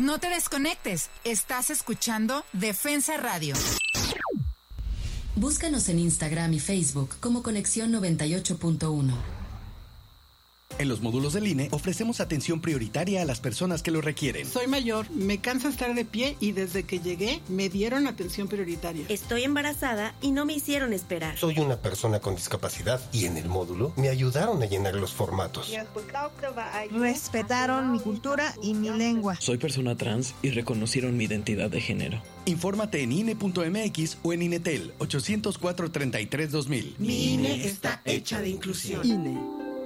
No te desconectes, estás escuchando Defensa Radio. Búscanos en Instagram y Facebook como Conexión 98.1. En los módulos del INE ofrecemos atención prioritaria a las personas que lo requieren. Soy mayor, me cansa estar de pie y desde que llegué me dieron atención prioritaria. Estoy embarazada y no me hicieron esperar. Soy una persona con discapacidad y en el módulo me ayudaron a llenar los formatos. Respetaron mi cultura y mi lengua. Soy persona trans y reconocieron mi identidad de género. Infórmate en INE.mx o en INETEL 804-33-2000. Mi INE está hecha de inclusión. INE.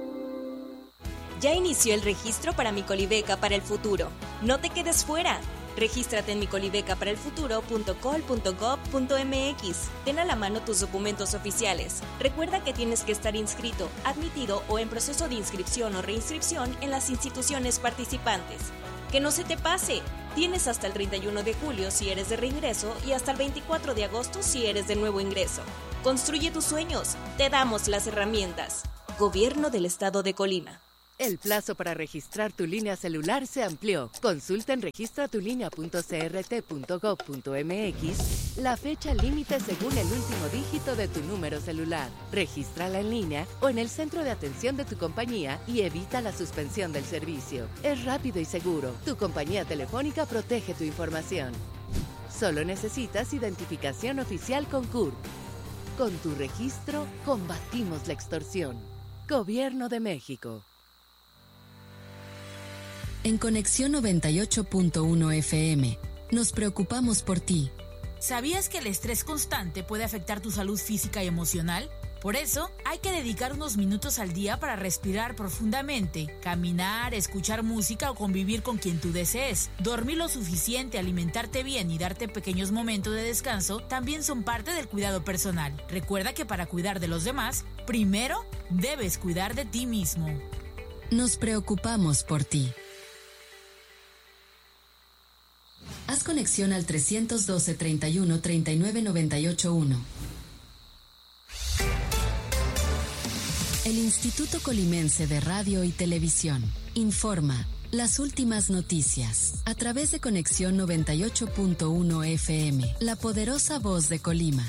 Ya inició el registro para Micolibeca para el futuro. No te quedes fuera. Regístrate en micolibecaparalfuturo.col.gov.mx. Ten a la mano tus documentos oficiales. Recuerda que tienes que estar inscrito, admitido o en proceso de inscripción o reinscripción en las instituciones participantes. ¡Que no se te pase! Tienes hasta el 31 de julio si eres de reingreso y hasta el 24 de agosto si eres de nuevo ingreso. Construye tus sueños. Te damos las herramientas. Gobierno del Estado de Colima. El plazo para registrar tu línea celular se amplió. Consulta en registratulínea.crt.gov.mx la fecha límite según el último dígito de tu número celular. Regístrala en línea o en el centro de atención de tu compañía y evita la suspensión del servicio. Es rápido y seguro. Tu compañía telefónica protege tu información. Solo necesitas identificación oficial con CURP. Con tu registro, combatimos la extorsión. Gobierno de México. En Conexión 98.1 FM, nos preocupamos por ti. ¿Sabías que el estrés constante puede afectar tu salud física y emocional? Por eso, hay que dedicar unos minutos al día para respirar profundamente, caminar, escuchar música o convivir con quien tú desees. Dormir lo suficiente, alimentarte bien y darte pequeños momentos de descanso también son parte del cuidado personal. Recuerda que para cuidar de los demás, primero debes cuidar de ti mismo. Nos preocupamos por ti. Haz conexión al 312 31 39 98 1. El Instituto Colimense de Radio y Televisión informa las últimas noticias a través de Conexión 98.1 FM, la poderosa voz de Colima.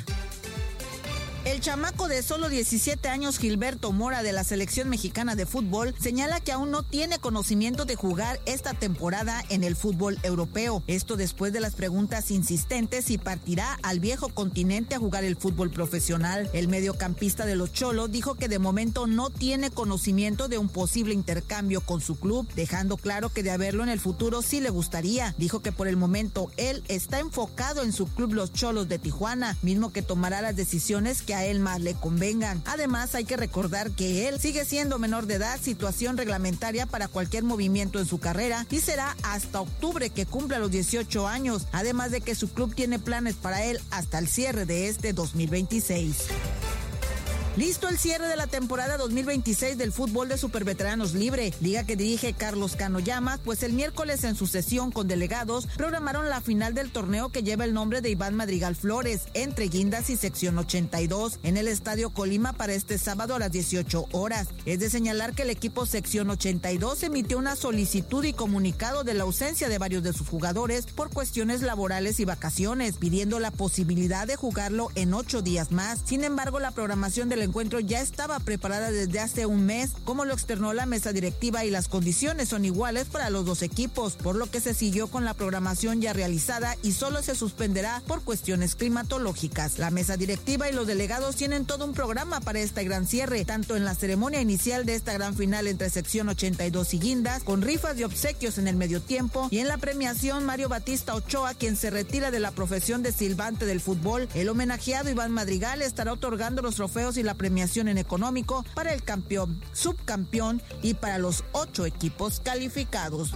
El chamaco de solo 17 años, Gilberto Mora, de la selección mexicana de fútbol, señala que aún no tiene conocimiento de jugar esta temporada en el fútbol europeo. Esto después de las preguntas insistentes si partirá al viejo continente a jugar el fútbol profesional. El mediocampista de los Cholos dijo que de momento no tiene conocimiento de un posible intercambio con su club, dejando claro que de haberlo en el futuro sí le gustaría. Dijo que por el momento él está enfocado en su club Los Cholos de Tijuana, mismo que tomará las decisiones que a él más le convengan. Además, hay que recordar que él sigue siendo menor de edad, situación reglamentaria para cualquier movimiento en su carrera, y será hasta octubre que cumpla los 18 años, además de que su club tiene planes para él hasta el cierre de este 2026. Listo el cierre de la temporada 2026 del fútbol de superveteranos libre, liga que dirige Carlos Cano Llamas, pues el miércoles en su sesión con delegados programaron la final del torneo que lleva el nombre de Iván Madrigal Flores, entre Guindas y sección 82, en el Estadio Colima para este sábado a las 18 horas. Es de señalar que el equipo sección 82 emitió una solicitud y comunicado de la ausencia de varios de sus jugadores por cuestiones laborales y vacaciones, pidiendo la posibilidad de jugarlo en 8 días más. Sin embargo, la programación del encuentro ya estaba preparada desde hace un mes, como lo externó la mesa directiva, y las condiciones son iguales para los dos equipos, por lo que se siguió con la programación ya realizada y solo se suspenderá por cuestiones climatológicas. La mesa directiva y los delegados tienen todo un programa para este gran cierre, tanto en la ceremonia inicial de esta gran final entre sección 82 y Guindas, con rifas y obsequios en el medio tiempo, y en la premiación Mario Batista Ochoa, quien se retira de la profesión de silbante del fútbol. El homenajeado Iván Madrigal estará otorgando los trofeos y la premiación en económico para el campeón, subcampeón y para los 8 equipos calificados.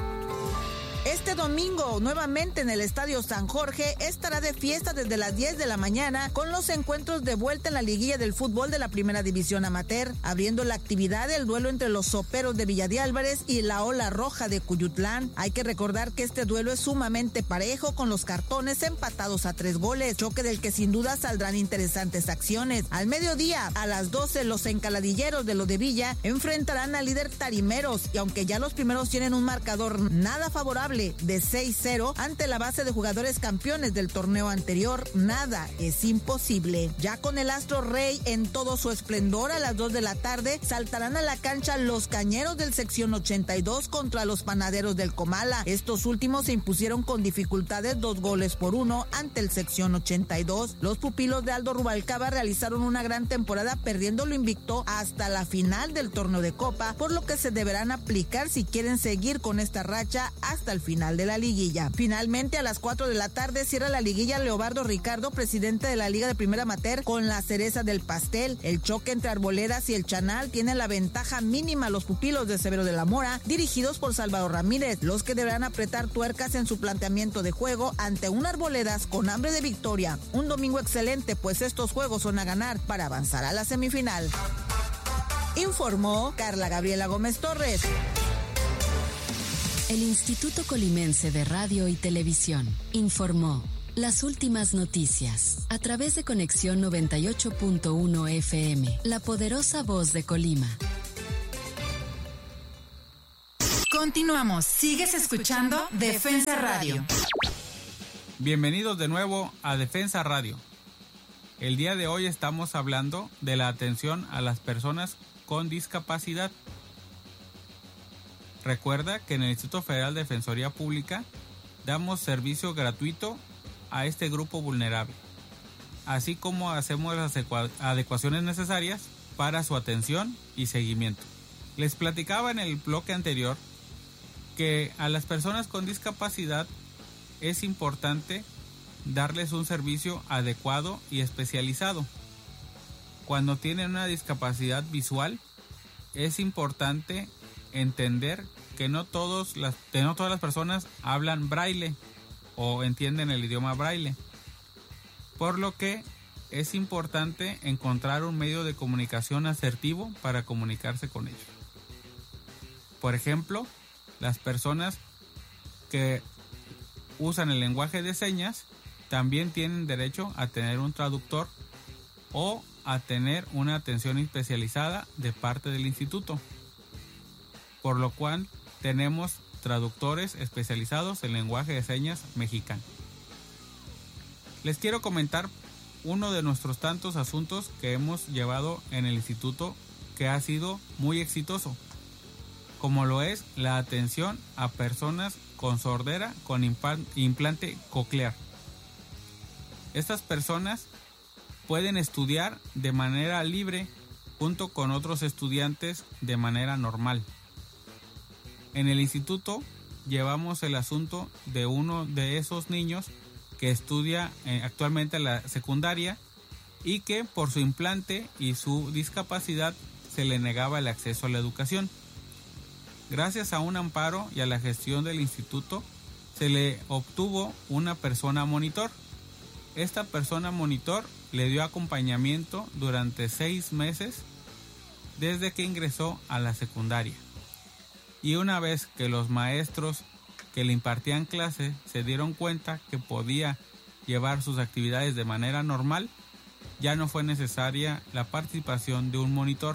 Este domingo, nuevamente en el Estadio San Jorge, estará de fiesta desde las 10 de la mañana con los encuentros de vuelta en la liguilla del fútbol de la Primera División Amateur, abriendo la actividad el duelo entre los Soperos de Villa de Álvarez y la Ola Roja de Cuyutlán. Hay que recordar que este duelo es sumamente parejo, con los cartones empatados a 3 goles, choque del que sin duda saldrán interesantes acciones. Al mediodía, a las 12, los encaladilleros de lo de Villa enfrentarán al líder Tarimeros, y aunque ya los primeros tienen un marcador nada favorable, de 6-0 ante la base de jugadores campeones del torneo anterior. Nada es imposible. Ya con el Astro Rey en todo su esplendor, a las 2 de la tarde saltarán a la cancha los Cañeros del sección 82 contra los Panaderos del Comala. Estos últimos se impusieron con dificultades 2-1 ante el sección 82. Los pupilos de Aldo Rubalcaba realizaron una gran temporada, perdiendo lo invicto hasta la final del torneo de Copa, por lo que se deberán aplicar si quieren seguir con esta racha hasta el final de la liguilla. Finalmente, a las 4 de la tarde cierra la liguilla Leobardo Ricardo, presidente de la Liga de Primera Amateur, con la cereza del pastel. El choque entre Arboledas y el Chanal tiene la ventaja mínima los pupilos de Severo de la Mora, dirigidos por Salvador Ramírez, los que deberán apretar tuercas en su planteamiento de juego ante un Arboledas con hambre de victoria. Un domingo excelente, pues estos juegos son a ganar para avanzar a la semifinal. Informó Carla Gabriela Gómez Torres. El Instituto Colimense de Radio y Televisión informó las últimas noticias a través de Conexión 98.1 FM, la poderosa voz de Colima. Continuamos. Sigues escuchando Defensa Radio. Bienvenidos de nuevo a Defensa Radio. El día de hoy estamos hablando de la atención a las personas con discapacidad. Recuerda que en el Instituto Federal de Defensoría Pública damos servicio gratuito a este grupo vulnerable, así como hacemos las adecuaciones necesarias para su atención y seguimiento. Les platicaba en el bloque anterior que a las personas con discapacidad es importante darles un servicio adecuado y especializado. Cuando tienen una discapacidad visual, es importante entender que no todas las personas hablan braille o entienden el idioma braille, por lo que es importante encontrar un medio de comunicación asertivo para comunicarse con ellos. Por ejemplo, las personas que usan el lenguaje de señas también tienen derecho a tener un traductor o a tener una atención especializada de parte del instituto, por lo cual tenemos traductores especializados en lenguaje de señas mexicano. Les quiero comentar uno de nuestros tantos asuntos que hemos llevado en el instituto que ha sido muy exitoso, como lo es la atención a personas con sordera con implante coclear. Estas personas pueden estudiar de manera libre junto con otros estudiantes de manera normal. En el instituto llevamos el asunto de uno de esos niños que estudia actualmente la secundaria y que por su implante y su discapacidad se le negaba el acceso a la educación. Gracias a un amparo y a la gestión del instituto se le obtuvo una persona monitor. Esta persona monitor le dio acompañamiento durante 6 meses desde que ingresó a la secundaria. Y una vez que los maestros que le impartían clase se dieron cuenta que podía llevar sus actividades de manera normal, ya no fue necesaria la participación de un monitor.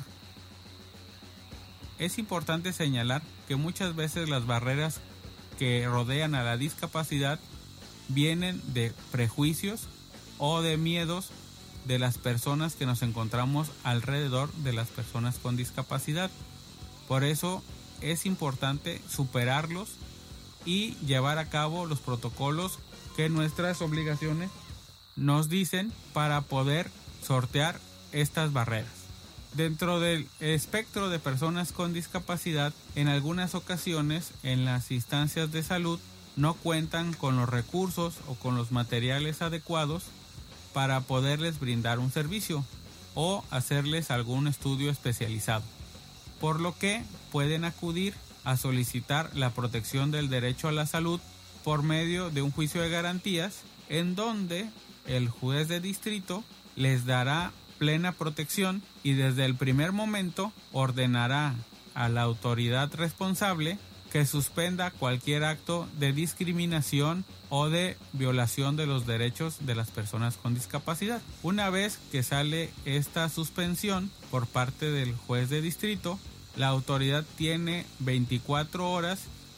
Es importante señalar que muchas veces las barreras que rodean a la discapacidad vienen de prejuicios o de miedos de las personas que nos encontramos alrededor de las personas con discapacidad. Por eso es importante superarlos y llevar a cabo los protocolos que nuestras obligaciones nos dicen para poder sortear estas barreras. Dentro del espectro de personas con discapacidad, en algunas ocasiones en las instancias de salud no cuentan con los recursos o con los materiales adecuados para poderles brindar un servicio o hacerles algún estudio especializado, por lo que pueden acudir a solicitar la protección del derecho a la salud por medio de un juicio de garantías en donde el juez de distrito les dará plena protección y desde el primer momento ordenará a la autoridad responsable que suspenda cualquier acto de discriminación o de violación de los derechos de las personas con discapacidad. Una vez que sale esta suspensión por parte del juez de distrito, la autoridad tiene 24 horas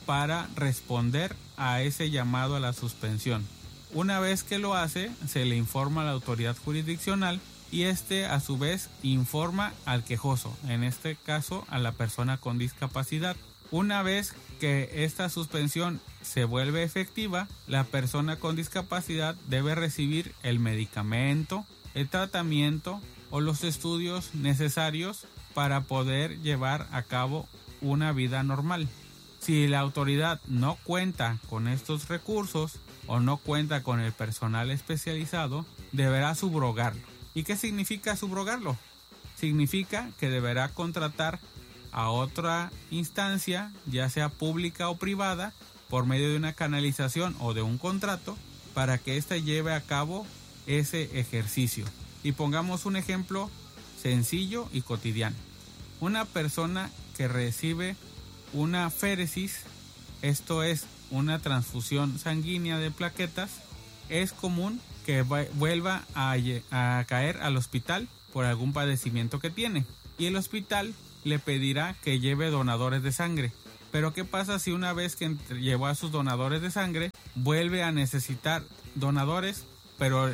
para responder a ese llamado a la suspensión. Una vez que lo hace, se le informa a la autoridad jurisdiccional y a su vez informa al quejoso, en este caso a la persona con discapacidad. Una vez que esta suspensión se vuelve efectiva, la persona con discapacidad debe recibir el medicamento, el tratamiento o los estudios necesarios para poder llevar a cabo una vida normal. Si la autoridad no cuenta con estos recursos o no cuenta con el personal especializado, deberá subrogarlo. ¿Y qué significa subrogarlo? Significa que deberá contratar a otra instancia, ya sea pública o privada, por medio de una canalización o de un contrato, para que ésta lleve a cabo ese ejercicio. Y pongamos un ejemplo sencillo y cotidiano. Una persona que recibe una féresis, esto es una transfusión sanguínea de plaquetas, es común que vuelva a caer al hospital por algún padecimiento que tiene, y el hospital le pedirá que lleve donadores de sangre. Pero ¿qué pasa si una vez que llevó a sus donadores de sangre vuelve a necesitar donadores, pero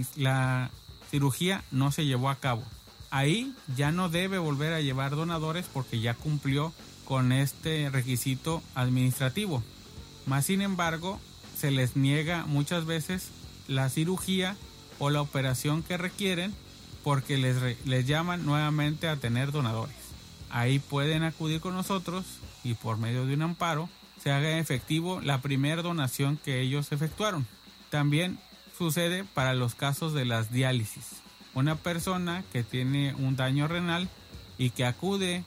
la cirugía no se llevó a cabo? Ahí ya no debe volver a llevar donadores porque ya cumplió con este requisito administrativo. Más sin embargo, se les niega muchas veces la cirugía o la operación que requieren porque les llaman nuevamente a tener donadores. Ahí pueden acudir con nosotros y por medio de un amparo se haga efectivo la primera donación que ellos efectuaron. También sucede para los casos de las diálisis. Una persona que tiene un daño renal y que acude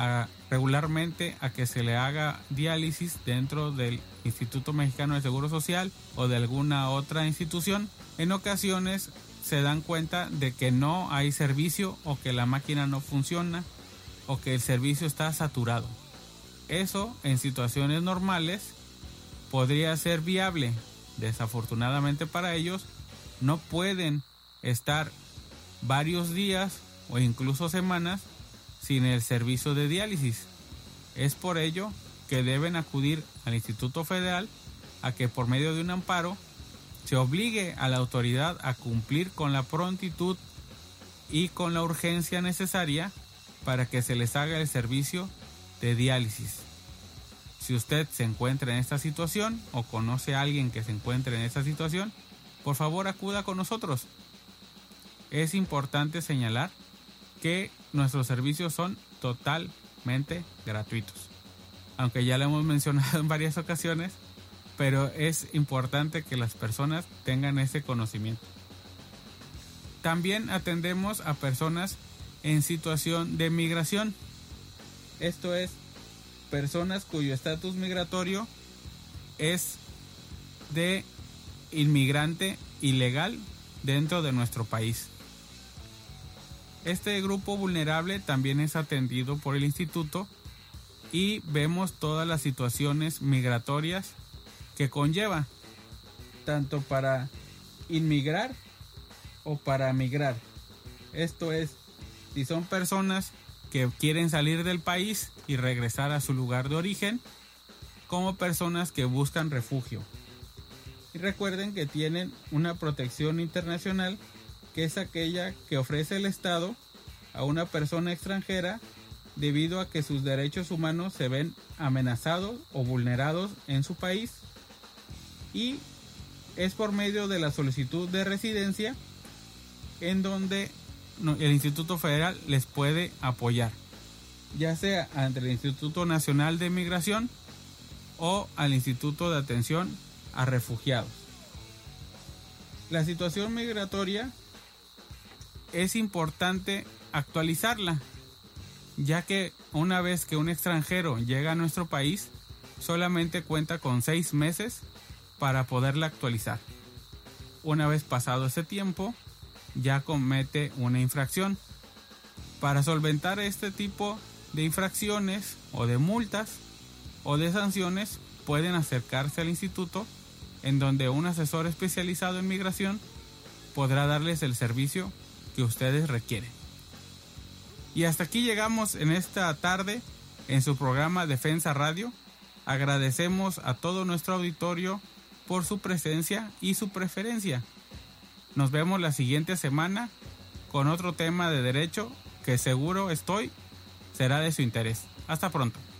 regularmente a que se le haga diálisis dentro del Instituto Mexicano de Seguro Social o de alguna otra institución, en ocasiones se dan cuenta de que no hay servicio o que la máquina no funciona o que el servicio está saturado. Eso en situaciones normales podría ser viable. Desafortunadamente para ellos no pueden estar varios días o incluso semanas sin el servicio de diálisis. Es por ello que deben acudir al Instituto Federal a que por medio de un amparo se obligue a la autoridad a cumplir con la prontitud y con la urgencia necesaria para que se les haga el servicio de diálisis. Si usted se encuentra en esta situación o conoce a alguien que se encuentre en esta situación, por favor acuda con nosotros. Es importante señalar que nuestros servicios son totalmente gratuitos. Aunque ya lo hemos mencionado en varias ocasiones, pero es importante que las personas tengan ese conocimiento. También atendemos a personas en situación de migración. Esto es, personas cuyo estatus migratorio es de inmigrante ilegal dentro de nuestro país. Este grupo vulnerable también es atendido por el instituto y vemos todas las situaciones migratorias que conlleva, tanto para inmigrar o para migrar. Esto es, si son personas que quieren salir del país y regresar a su lugar de origen, como personas que buscan refugio. Y recuerden que tienen una protección internacional, que es aquella que ofrece el Estado a una persona extranjera debido a que sus derechos humanos se ven amenazados o vulnerados en su país, y es por medio de la solicitud de residencia en donde el Instituto Federal les puede apoyar, ya sea ante el Instituto Nacional de Migración o al Instituto de Atención a Refugiados. La situación migratoria es importante actualizarla, ya que una vez que un extranjero llega a nuestro país, solamente cuenta con 6 meses para poderla actualizar. Una vez pasado ese tiempo, ya comete una infracción. Para solventar este tipo de infracciones o de multas o de sanciones, pueden acercarse al instituto, en donde un asesor especializado en migración podrá darles el servicio que ustedes requieren. Y hasta aquí llegamos en esta tarde en su programa Defensa Radio. Agradecemos a todo nuestro auditorio por su presencia y su preferencia. Nos vemos la siguiente semana con otro tema de derecho que seguro será de su interés. Hasta pronto.